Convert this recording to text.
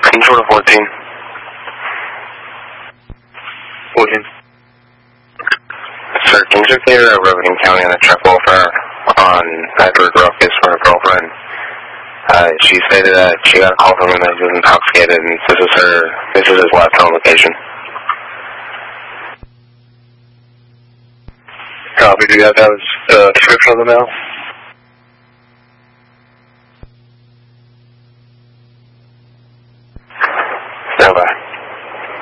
Control 14. 14. Sir, can you check the Rivington County on the truck welfare on Edward Ruckus for her girlfriend? She stated that she got a call from him that he was intoxicated, and this is his last known location. Copy. Do you have the description of the mail?